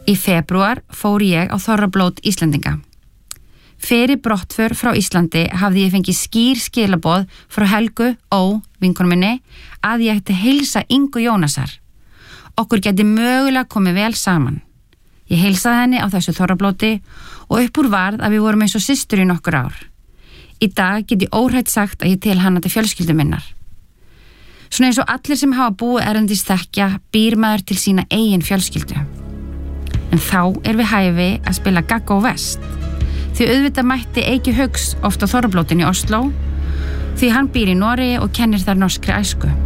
Í febrúar fór ég á þorrablót Íslendinga. Fyrir brottför frá Íslandi hafði ég fengið skýr skilaboð frá Helgu vinkonu minni, að ég ætti heilsa Ingu Jónasar. Okkur gæti mögulega komið vel saman. Ég heilsaði henni á þessu þorrablóti og upp úr varð að við vorum eins og systur í nokkur ár. Í dag get ég óhrætt sagt að ég tel hana til fjölskyldu minnar. Svona eins og allir sem hafa búið erlendis þekkja, býr maður til sína eigin fjölskyldu. En þá við hæfi að spila Gaggo Vest. Því auðvitað mætti Eiki Hauks oft á þorrablótin í Oslo, því hann býr í Noregi og kennir þar norskri æsku.